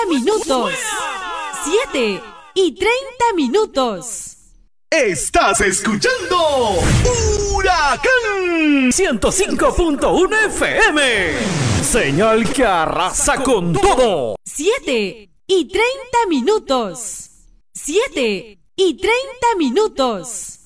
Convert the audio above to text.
minutos. 7:30. Estás escuchando Huracán 105.1 FM. Señal que arrasa con todo. 7:30. 7:30.